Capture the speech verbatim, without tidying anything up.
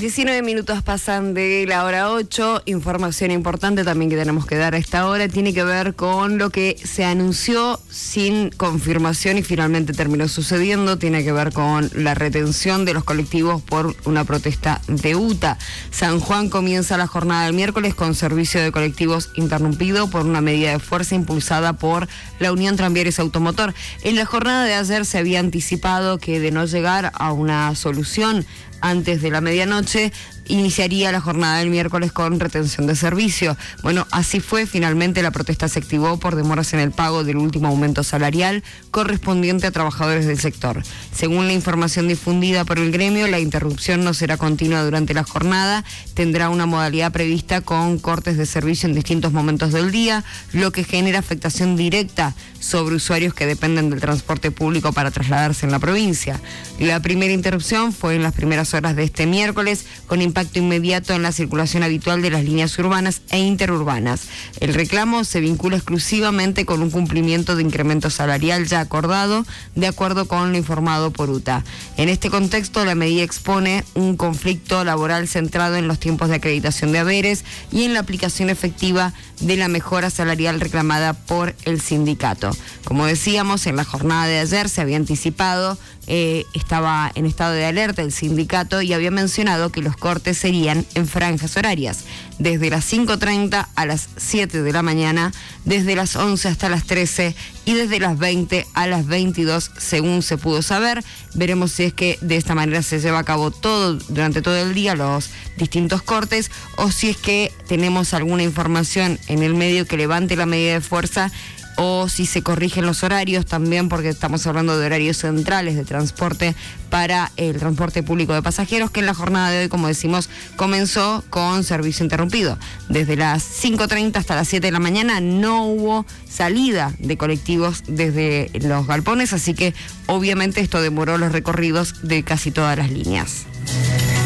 diecinueve minutos pasan de la hora ocho. Información importante también que tenemos que dar a esta hora tiene que ver con lo que se anunció sin confirmación y finalmente terminó sucediendo. Tiene que ver con la retención de los colectivos por una protesta de U T A. San Juan comienza la jornada del miércoles con servicio de colectivos interrumpido por una medida de fuerza impulsada por la Unión Tranviarios Automotor. En la jornada de ayer se había anticipado que de no llegar a una solución antes de la medianoche, iniciaría la jornada del miércoles con retención de servicio. Bueno, así fue. Finalmente la protesta se activó por demoras en el pago del último aumento salarial correspondiente a trabajadores del sector. Según la información difundida por el gremio, la interrupción no será continua durante la jornada, tendrá una modalidad prevista con cortes de servicio en distintos momentos del día, lo que genera afectación directa sobre usuarios que dependen del transporte público para trasladarse en la provincia. La primera interrupción fue en las primeras horas de este miércoles, con impacto inmediato en la circulación habitual de las líneas urbanas e interurbanas. El reclamo se vincula exclusivamente con un cumplimiento de incremento salarial ya acordado, de acuerdo con lo informado por U T A. En este contexto, la medida expone un conflicto laboral centrado en los tiempos de acreditación de haberes y en la aplicación efectiva de la mejora salarial reclamada por el sindicato. Como decíamos, en la jornada de ayer se había anticipado, eh, estaba en estado de alerta el sindicato y había mencionado que los cortes serían en franjas horarias, desde las cinco treinta a las siete de la mañana, desde las once hasta las trece y desde las veinte a las veintidós, según se pudo saber. Veremos si es que de esta manera se lleva a cabo todo durante todo el día los distintos cortes, o si es que tenemos alguna información en el medio que levante la medida de fuerza, o si se corrigen los horarios también, porque estamos hablando de horarios centrales de transporte para el transporte público de pasajeros, que en la jornada de hoy, como decimos, comenzó con servicio interrumpido. Desde las cinco treinta hasta las siete de la mañana no hubo salida de colectivos desde los galpones, así que obviamente esto demoró los recorridos de casi todas las líneas.